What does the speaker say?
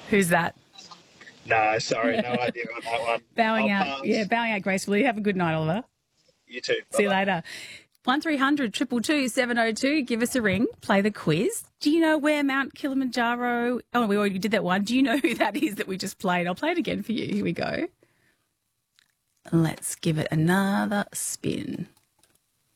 Who's that? No, sorry, no idea on that one. Bowing I'll out. pass. Yeah, bowing out gracefully. Have a good night, Oliver. You too. See you Bye-bye. later. 1300 222 702. Give us a ring. Play the quiz. Do you know where Mount Kilimanjaro? Oh, we already did that one. Do you know who that is that we just played? I'll play it again for you. Here we go. Let's give it another spin.